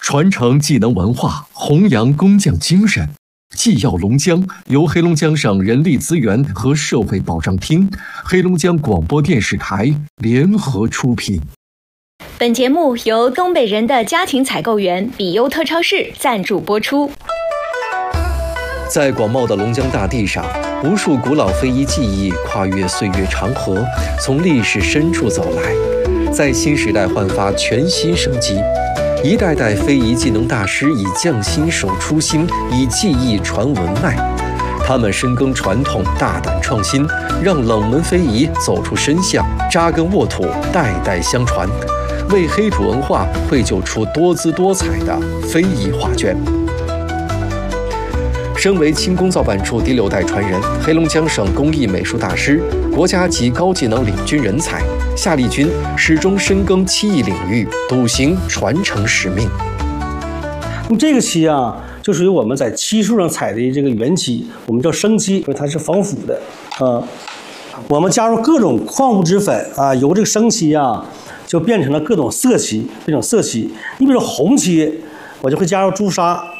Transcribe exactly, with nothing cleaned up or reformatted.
传承技能文化，弘扬工匠精神。纪要龙江由黑龙江省人力资源和社会保障厅、黑龙江广播电视台联合出品。 本节目由东北人的家庭采购员比优特超市赞助播出。 在广袤的龙江大地上，无数古老非遗技艺跨越岁月长河，从历史深处走来，在新时代焕发全新生机。一代代非遗技能大师以匠心守初心，以技艺传文脉。他们深耕传统，大胆创新，让冷门非遗走出深巷，扎根沃土，代代相传，为黑土文化绘就出多姿多彩的非遗画卷。身为轻工造办处第六代传人，黑龙江省工艺美术大师、国家级高技能领军人才夏丽君始终深耕漆艺领域，笃行传承使命。 那么这个漆啊，就属于我们在漆树上采的这个原漆，我们叫生漆，因为它是防腐的啊。我们加入各种矿物质粉啊，由这个生漆啊，就变成了各种色漆，这种色漆。你比如说红漆，我就会加入朱砂。